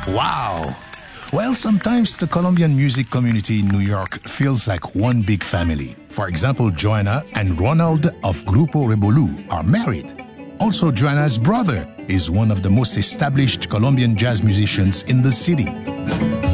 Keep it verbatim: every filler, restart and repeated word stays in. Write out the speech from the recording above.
Wow. Well, sometimes the Colombian music community in New York feels like one big family. For example, Joanna and Ronald of Grupo Revolú are married. Also, Joanna's brother is one of the most established Colombian jazz musicians in the city.